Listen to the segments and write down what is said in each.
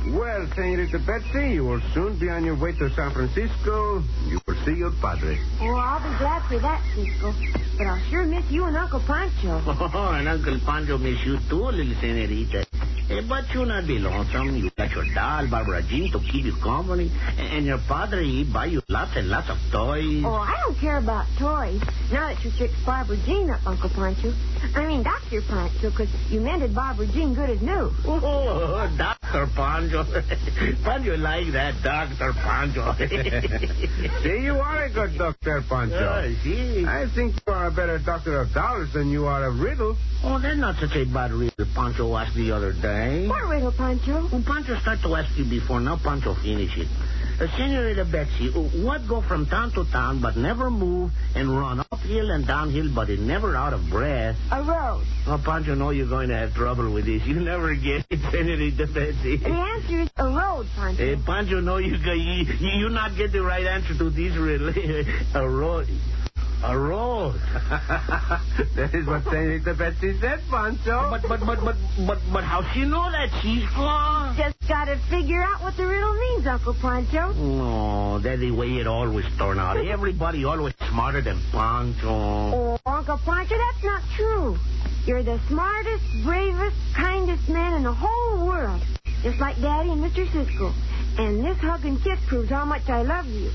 Well, Senorita Betsy, you will soon be on your way to San Francisco. You will see your padre. Oh, I'll be glad for that, Cisco. But I'll sure miss you and Uncle Pancho. Oh, and Uncle Pancho miss you too, little Senorita. But you'll not be lonesome. You got your doll, Barbara Jean, to keep you company. And your padre, he buy you lots and lots of toys. Oh, I don't care about toys. Now that you fixed Barbara Jean up, Uncle Pancho. I mean, Dr. Pancho, because you mended Barbara Jean good as new. Oh, Dr. Pancho. Pancho like that, Dr. Pancho. See, you are a good Dr. Pancho. See. I think you are a better doctor of dolls than you are of riddles. Oh, that's not such a bad riddle Pancho asked the other day. What riddle, Pancho? Well, Pancho started to ask you before. Now Pancho finish it. Senorita Betsy, what go from town to town but never move and run uphill and downhill but it never out of breath? A rose. Oh, Pancho, know you're going to have trouble with this. You never get it, Senorita Betsy. The answer is a road, Pancho. Hey, Pancho, know you not get the right answer to this riddle. A road. A road. That is what Senorita Betsy said, Pancho. But how she know that, Cisco? Just gotta figure out what the riddle means, Uncle Pancho. No, that's the way it always turn out. Everybody always smarter than Pancho. Oh, Uncle Pancho, that's not true. You're the smartest, bravest, kindest man in the whole world. Just like Daddy and Mr. Cisco. And this hug and kiss proves how much I love you.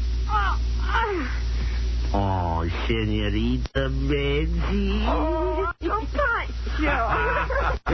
Oh, Senorita Betsy. Oh, Uncle Pancho.